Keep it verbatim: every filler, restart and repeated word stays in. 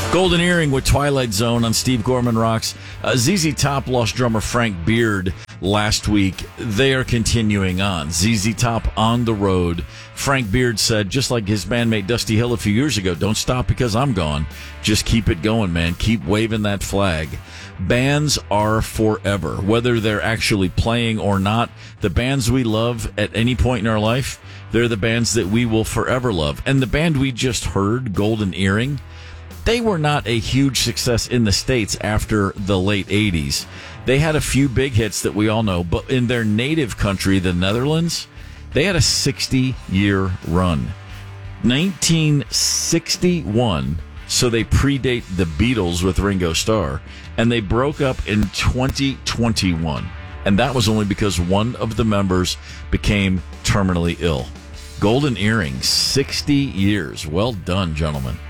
Golden Earring with Twilight Zone on Steve Gorman Rocks. Uh, Z Z Top lost drummer Frank Beard last week. They are continuing on. Z Z Top on the road. Frank Beard said, just like his bandmate Dusty Hill a few years ago, don't stop because I'm gone. Just keep it going, man. Keep waving that flag. Bands are forever, whether they're actually playing or not. The bands we love at any point in our life, they're the bands that we will forever love. And the band we just heard, Golden Earring, they were not a huge success in the States after the late eighties. They had a few big hits that we all know, but in their native country, the Netherlands, they had a sixty-year run. nineteen sixty-one, so they predate the Beatles with Ringo Starr, and they broke up in twenty twenty-one. And that was only because one of the members became terminally ill. Golden Earring, sixty years. Well done, gentlemen.